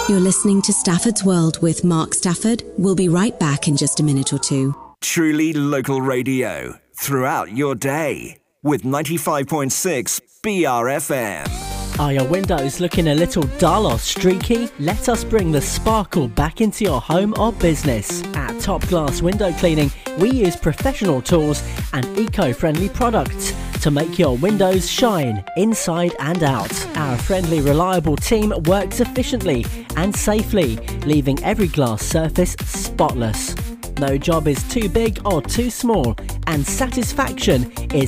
You're listening to Stafford's World with Mark Stafford. We'll be right back in just a minute or two. Truly local radio throughout your day with 95.6 BRFM. Are your windows looking a little dull or streaky? Let us bring the sparkle back into your home or business. At Top Glass Window Cleaning, we use professional tools and eco-friendly products to make your windows shine inside and out. Our friendly, reliable team works efficiently and safely, leaving every glass surface spotless. No job is too big or too small, and satisfaction is